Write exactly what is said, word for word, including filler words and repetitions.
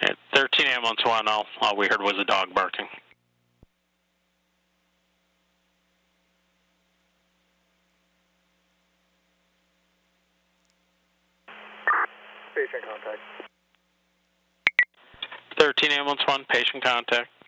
At thirteen ambulance one, all, all we heard was a dog barking. Patient contact. thirteen ambulance one, patient contact.